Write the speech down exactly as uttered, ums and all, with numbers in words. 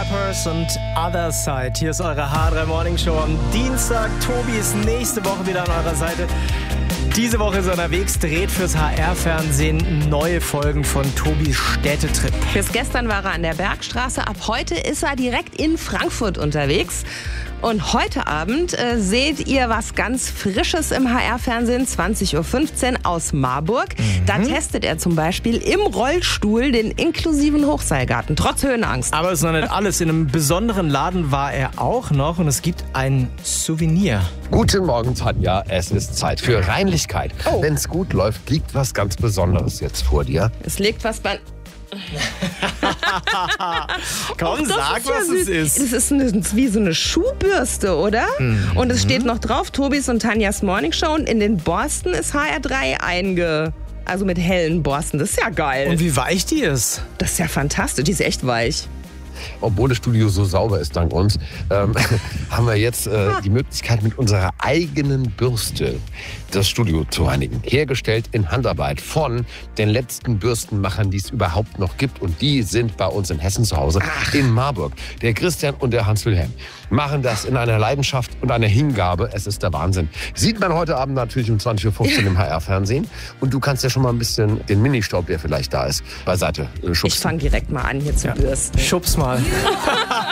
Peppers und Other Side. Hier ist eure H drei Morning Show am Dienstag. Tobi ist nächste Woche wieder an eurer Seite. Diese Woche ist er unterwegs, dreht fürs H R-Fernsehen neue Folgen von Tobis Städtetrip. Bis gestern war er an der Bergstraße, ab heute ist er direkt in Frankfurt unterwegs. Und heute Abend äh, seht ihr was ganz Frisches im H R-Fernsehen, zwanzig Uhr fünfzehn aus Marburg. Mhm. Da testet er zum Beispiel im Rollstuhl den inklusiven Hochseilgarten, trotz Höhenangst. Aber es ist noch nicht alles. In einem besonderen Laden war er auch noch und es gibt ein Souvenir. Guten Morgen, Tanja. Es ist Zeit für Reinlichkeit. Oh. Wenn es gut läuft, liegt was ganz Besonderes jetzt vor dir. Es liegt was bei... Komm, Och, sag, ist ja was süß. es ist. Es ist eine, wie so eine Schuhbürste, oder? Mhm. Und es steht noch drauf, Tobis und Tanjas Morning Show. Und in den Borsten ist H R drei einge... Also mit hellen Borsten. Das ist ja geil. Und wie weich die ist. Das ist ja fantastisch. Die ist echt weich. Obwohl das Studio so sauber ist, dank uns, ähm, haben wir jetzt äh, die Möglichkeit, mit unserer eigenen Bürste das Studio zu reinigen. Hergestellt in Handarbeit von den letzten Bürstenmachern, die es überhaupt noch gibt. Und die sind bei uns in Hessen zu Hause, Ach. in Marburg. Der Christian und der Hans-Wilhelm machen das in einer Leidenschaft und einer Hingabe. Es ist der Wahnsinn. Sieht man heute Abend natürlich um zwanzig Uhr fünfzehn im H R-Fernsehen. Und du kannst ja schon mal ein bisschen den Ministaub, der vielleicht da ist, beiseite äh, schubsen. Ich fange direkt mal an hier zu ja. bürsten. Schubs mal.